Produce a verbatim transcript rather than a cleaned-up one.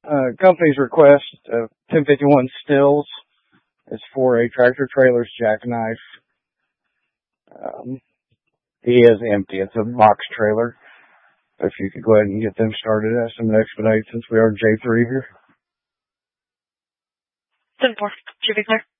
Uh, company's request of ten fifty-one Stills is for a tractor trailer's jackknife. Um, he is empty. It's a box trailer. If you could go ahead and get them started at some expedite since we are J three here. ten four. Should be clear.